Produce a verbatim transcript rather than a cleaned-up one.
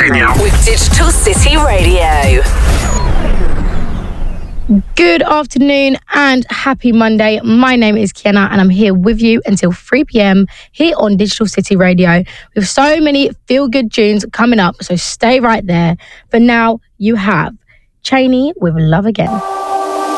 Radio. With Digital City Radio. Good afternoon and happy Monday. My name is Kiana and I'm here with you until three p.m. here on Digital City Radio with so many feel-good tunes coming up, so stay right there. For now, you have Cheney with Love Again.